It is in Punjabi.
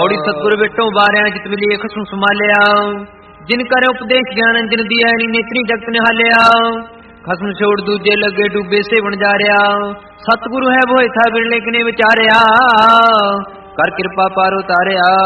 ਪੌੜੀ ਸਤਿਗੁਰ ਵਿਟੋਂ ਬਾਰਿਆ ਜਿਤ ਮਿਲੀ ਖਸਮ ਸੰਭਾਲਿਆ ਜਿਨ ਕਰ ਉਪਦੇਸ਼ ਗਿਆਨ ਅੰਜਨ ਦੀਆ ਨੀ ਨੇਤਰੀ ਜਗਤ ਨਿਹਾਲਿਆ ਖਸਮ ਛੋੜ ਦੂਜੇ ਲੱਗੇ ਡੂਬੇ ਸੇ ਬਣ ਜਾ ਰਿਆ ਸਤਿਗੁਰੂ ਹੈ ਭੋਏ ਥਾ ਬਿਰਲੇ ਕਿਨੇ ਵਿਚਾਰਿਆ ਕਰ ਕਿਰਪਾ ਪਾਰ ਉਤਾਰਿਆ